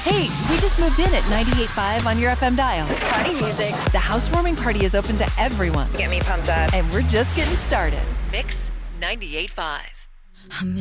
Hey, we just moved in at 98.5 on your FM dial. It's party music. The housewarming party is open to everyone. Get me pumped up. And we're just getting started. Mix 98.5.